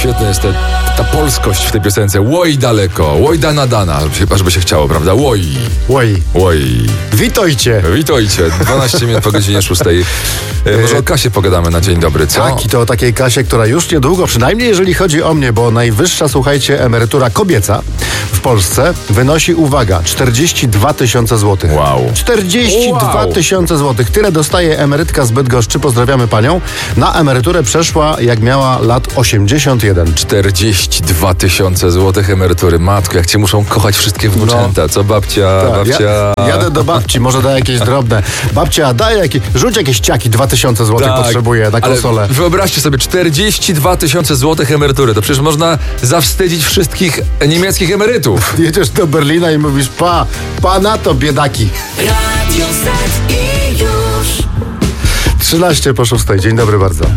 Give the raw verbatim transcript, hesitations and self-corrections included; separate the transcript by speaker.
Speaker 1: świetna jest ta, ta polskość w tej piosence. Łoj daleko, łoj dana dana, żeby się, żeby się chciało, prawda? Łoj,
Speaker 2: Łoj.
Speaker 1: łoj.
Speaker 2: Witajcie.
Speaker 1: Witajcie, dwanaście minut po godzinie szóstej. E, może o Kasie pogadamy na dzień dobry, co?
Speaker 2: Tak, i to o takiej Kasie, która już niedługo, przynajmniej jeżeli chodzi o mnie, bo najwyższa, słuchajcie, emerytura kobieca w Polsce wynosi, uwaga, czterdzieści dwa tysiące złotych.
Speaker 1: Wow.
Speaker 2: czterdzieści dwa tysiące złotych. Tyle dostaje emerytka z Bydgoszczy, pozdrawiamy panią. Na emeryturę przeszła, jak miała lat osiemdziesiąt jeden.
Speaker 1: czterdzieści dwa tysiące złotych emerytury. Matko, jak cię muszą kochać wszystkie wnuczęta.
Speaker 2: No.
Speaker 1: Co babcia,
Speaker 2: Tak,
Speaker 1: babcia...
Speaker 2: Ja, jadę do babci, może da jakieś drobne. Babcia, daj jakieś, rzuć jakieś ciaki, dwa tysiące złotych
Speaker 1: Tak,
Speaker 2: potrzebuje na konsolę.
Speaker 1: Ale wyobraźcie sobie, czterdzieści dwa tysiące złotych emerytury. To przecież można zawstydzić wszystkich niemieckich emerytów.
Speaker 2: Jedziesz do Berlina i mówisz, pa, pa na to, biedaki.
Speaker 3: Radio Z i już.
Speaker 2: trzynaście po szóstej. Dzień dobry bardzo.